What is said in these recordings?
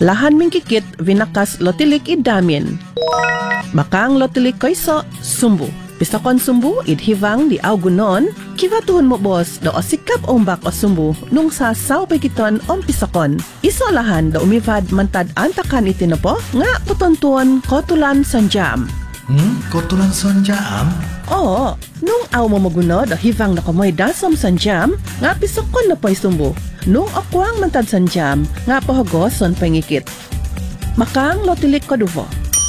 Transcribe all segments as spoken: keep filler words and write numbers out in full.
Lahan ming kikit vinakas lotilik idamin. Bakang lotilik kaysa sumbu. Pista kon sumbu idhivang di augunon, kivatuhon mo boss do osikap ombak o sumbu nung sasaw pekiton om pisakon. Isolahan do umivad mantad antakan itinopo nga putontuon kotulan sanjam. Hmm? Kotulan sanjam? Oo, nung aw mo maguno do hivang na kamoy dasom sanjam nga pisakon na po'y sumbu. Nung akwang mantad sanjam nga pahagoson pangikit. Makang lotilik koduvo.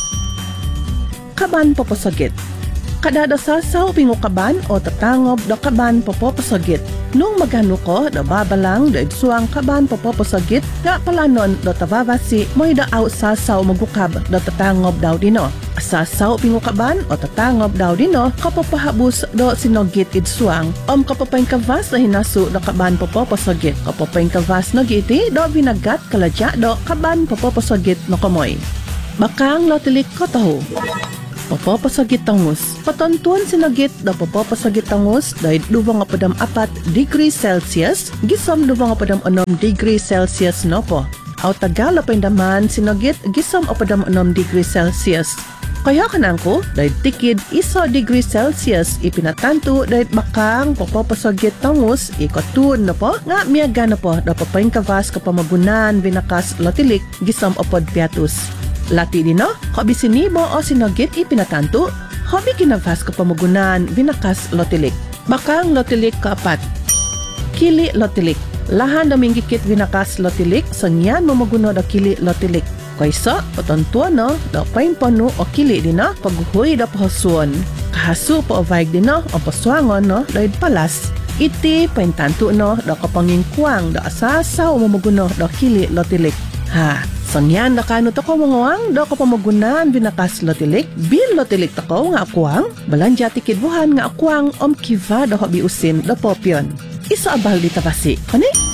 Kaban poposagit. Kadada sasaw pingo kaban o tatangob do kaban popopasagit. Nung magano ko do babalang do igsuang kaban popopasagit nga palanon do tababasi mo'y daaw sasaw magukab do tatangob daw dino. Sasaw pingo kaban o tatangob daw dino kapapahabus do sinogit idsuang om kapapain kavas na hinasu do kaban popopasagit. Kapapain kavas no giti do binagat kaladya do kaban popopasagit no kamoy. Bakang lotilik ko taho. Popopasagit tangus. Patontuan sinagit da popopasagit tangus dahil duwang apadam apat degree Celsius, gisom duwang apadam onom degree Celsius no po. Aw tagala paindaman sinagit gisom apadam onom degree Celsius. Kaya kanang ko, dahil tikid iso degree Celsius ipinatanto dahil bakang popopasagit tangus ikotun na po nga miyaga na po da papain kavas kapamagunan binakas lotilik gisom apod piatus. Lati din no, hobi sinibo o sinagit ipinatanto, hobi kinavas ko pamugunan, binakas lotilik. Bakang lotilik kaapat. Kili lotilik. Lahan na minggikit binakas lotilik, sanyan mamaguno da kili lotilik. Kaysa, patontuan no, da painpano o kili din no, paghuhoy da pahasuan. Kahasu po o vaig din no, o paswangon no, da palas. Iti paintanto no, da kapangingkwang da asasaw mamaguno da kili lotilik. Ha, sangyan nakano to ko mangawang do ko pamagunan binakas lotilik bil lotilik to ko nga akwang balanja tikidbuhan nga akwang om kiva do hobi usin do popyon. Isa abal di tabasi kani